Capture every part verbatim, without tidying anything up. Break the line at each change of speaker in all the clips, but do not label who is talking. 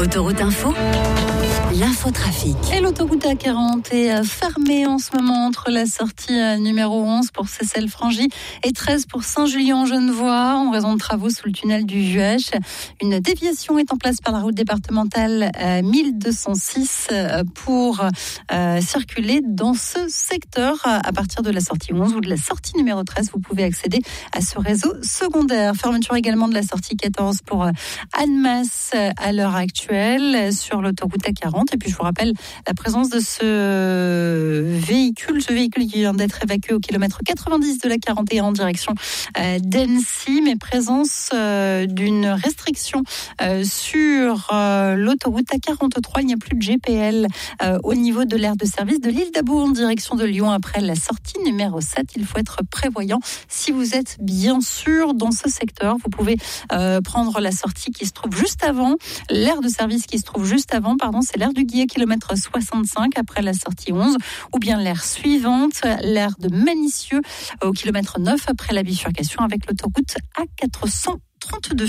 Autoroute Info, l'infotrafic.
Et l'autoroute A quarante est fermée en ce moment entre la sortie numéro onze pour Seyssel-Frangy et treize pour Saint-Julien-en-Genevois en raison de travaux sous le tunnel du Juech. Une déviation est en place par la route départementale mille deux cent six pour euh, circuler dans ce secteur. À partir de la sortie onze ou de la sortie numéro treize, vous pouvez accéder à ce réseau secondaire. Fermeture également de la sortie quatorze pour Annemasse à l'heure actuelle sur l'autoroute A quarante. Et puis je vous rappelle la présence de ce véhicule, ce véhicule qui vient d'être évacué au kilomètre quatre-vingt-dix de la quarante et un en direction euh, d'Annecy, mais présence euh, d'une restriction euh, sur euh, l'autoroute A quarante-trois. Il n'y a plus de G P L euh, au niveau de l'aire de service de l'île d'Abo en direction de Lyon après la sortie numéro sept. Il faut être prévoyant si vous êtes bien sûr dans ce secteur. Vous pouvez euh, prendre la sortie qui se trouve juste avant, l'aire de service qui se trouve juste avant, pardon, c'est l'aire du Guillet, kilomètre soixante-cinq après la sortie onze, ou bien l'aire suivante, l'aire de Manicieux au kilomètre neuf après la bifurcation avec l'autoroute A quatre cent trente-deux.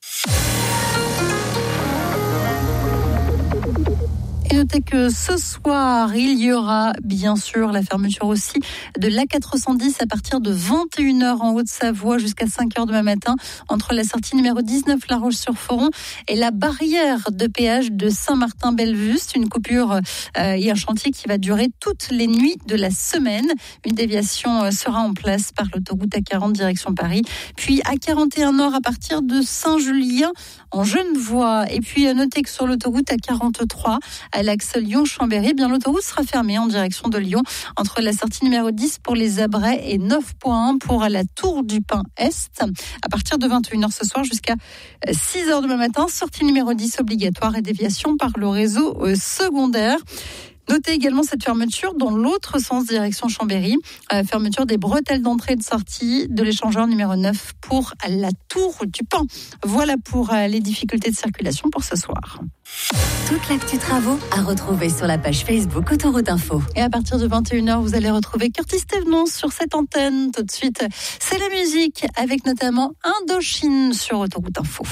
Et notez que ce soir, il y aura bien sûr la fermeture aussi de l'A quatre cent dix à partir de vingt et une heures en Haute-Savoie jusqu'à cinq heures demain matin entre la sortie numéro dix-neuf La Roche-sur-Foron et la barrière de péage de Saint-Martin-Bellevue. C'est une coupure euh, et un chantier qui va durer toutes les nuits de la semaine. Une déviation euh, sera en place par l'autoroute A quarante direction Paris. Puis A quarante et un Nord à partir de Saint-Julien en Genevois. Et puis euh, notez que sur l'autoroute A quarante-trois, à l'axe Lyon-Chambéry, bien l'autoroute sera fermée en direction de Lyon entre la sortie numéro dix pour les Abrais et neuf point un pour la Tour du Pin Est. À partir de vingt et une heures ce soir jusqu'à six heures demain matin, sortie numéro dix obligatoire et déviation par le réseau secondaire. Notez également cette fermeture dans l'autre sens, direction Chambéry. Euh, fermeture des bretelles d'entrée et de sortie de l'échangeur numéro neuf pour la Tour du Pin. Voilà pour euh, les difficultés de circulation pour ce soir.
Toute l'actu travaux à retrouver sur la page Facebook Autoroute Info.
Et à partir de vingt et une heures, vous allez retrouver Curtis Thévenon sur cette antenne. Tout de suite, c'est la musique avec notamment Indochine sur Autoroute Info.